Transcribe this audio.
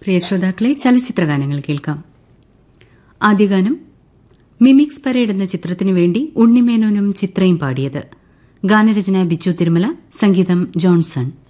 പ്രിയ ശ്രോതാക്കളെ, ചലച്ചിത്ര ഗാനങ്ങൾ കേൾക്കാം. ആദ്യ ഗാനം മിമിക്സ് പരേഡ് എന്ന ചിത്രത്തിനു വേണ്ടി ഉണ്ണിമേനോനും ചിത്രയും പാടിയത്. ഗാനരചന ബിച്ചു തിരുമല, സംഗീതം ജോൺസൺ.